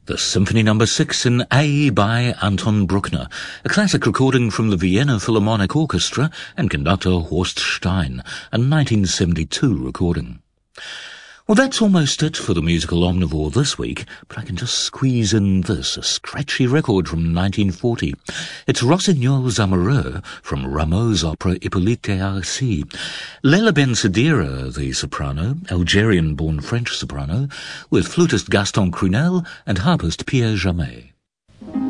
The Symphony No. 6 in A by Anton Bruckner, a classic recording from the Vienna Philharmonic Orchestra and conductor Horst Stein, a 1972 recording. Well, that's almost it for the Musical Omnivore this week, but I can just squeeze in this, a scratchy record from 1940. It's Rossignols Amoureux from Rameau's opera Hippolyte et Arcie. Leila Ben Sedira, the soprano, Algerian-born French soprano, with flutist Gaston Crunel and harpist Pierre Jamet.